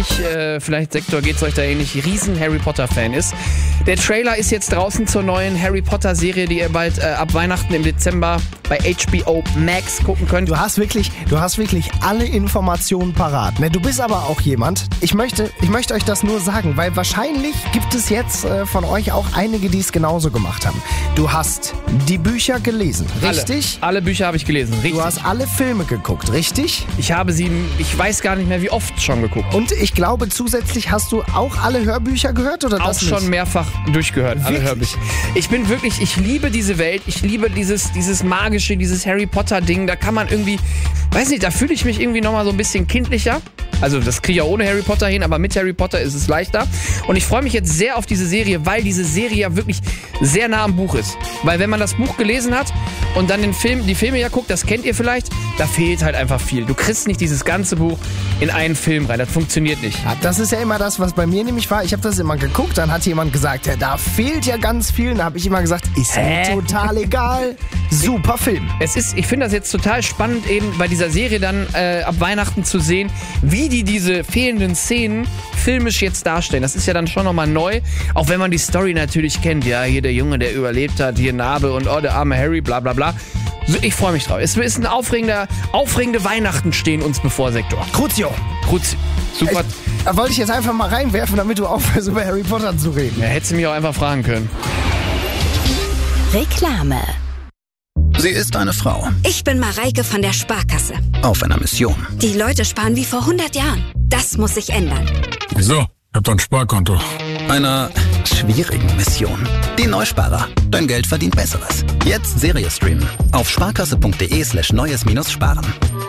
vielleicht Sektor geht's euch da ähnlich, riesen Harry Potter Fan ist. Der Trailer ist jetzt draußen zur neuen Harry Potter Serie, die ihr bald ab Weihnachten im Dezember bei HBO Max gucken könnt. Du hast wirklich alle Informationen parat. Ne, du bist aber auch jemand, ich möchte euch das nur sagen, weil wahrscheinlich gibt es jetzt von euch auch einige, die es genauso gemacht haben. Du hast die Bücher gelesen, richtig? Alle Bücher habe ich gelesen, richtig. Du hast alle Filme geguckt, richtig? Ich habe sie, ich weiß gar nicht mehr, wie oft schon geguckt. Und ich glaube, zusätzlich hast du auch alle Hörbücher gehört, oder das nicht? Auch schon mehrfach durchgehört, alle Hörbücher. Ich liebe diese Welt, ich liebe dieses magische, dieses Harry Potter Ding, da kann man irgendwie, weiß nicht, da fühle ich mich irgendwie nochmal so ein bisschen kindlicher. Also das kriege ich ja ohne Harry Potter hin, aber mit Harry Potter ist es leichter. Und ich freue mich jetzt sehr auf diese Serie, weil diese Serie ja wirklich sehr nah am Buch ist. Weil wenn man das Buch gelesen hat und dann die Filme ja guckt, das kennt ihr vielleicht, da fehlt halt einfach viel. Du kriegst nicht dieses ganze Buch in einen Film rein, das funktioniert nicht. Ja, das ist ja immer das, was bei mir nämlich war. Ich habe das immer geguckt, dann hat jemand gesagt, ja, da fehlt ja ganz viel. Da habe ich immer gesagt, ist mir total egal. Super Film. Ich finde das jetzt total spannend, eben bei dieser Serie dann ab Weihnachten zu sehen, wie die diese fehlenden Szenen filmisch jetzt darstellen. Das ist ja dann schon nochmal neu, auch wenn man die Story natürlich kennt. Ja, hier der Junge, der überlebt hat, hier Narbe und der arme Harry, bla bla bla. Ich freue mich drauf. Es ist ein aufregende Weihnachten stehen uns bevor, Sektor. Crucio. Super. Da wollte ich jetzt einfach mal reinwerfen, damit du aufhörst, über Harry Potter zu reden. Ja, hättest du mich auch einfach fragen können. Reklame. Sie ist eine Frau. Ich bin Mareike von der Sparkasse. Auf einer Mission. Die Leute sparen wie vor 100 Jahren. Das muss sich ändern. Wieso? Ich hab doch ein Sparkonto. Einer schwierigen Mission. Die Neusparer. Dein Geld verdient Besseres. Jetzt Serie streamen. Auf sparkasse.de/neues-sparen.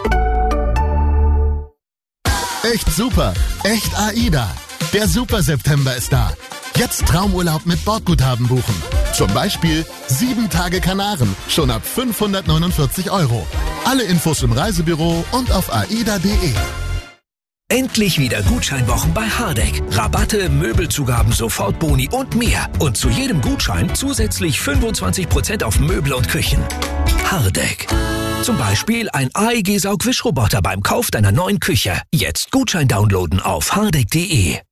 Echt super. Echt AIDA. Der Super September ist da. Jetzt Traumurlaub mit Bordguthaben buchen. Zum Beispiel 7 Tage Kanaren, schon ab 549 €. Alle Infos im Reisebüro und auf aida.de. Endlich wieder Gutscheinwochen bei Hardegg. Rabatte, Möbelzugaben, Sofortboni und mehr. Und zu jedem Gutschein zusätzlich 25% auf Möbel und Küchen. Hardegg. Zum Beispiel ein AEG-Saugwischroboter beim Kauf deiner neuen Küche. Jetzt Gutschein downloaden auf hardegg.de.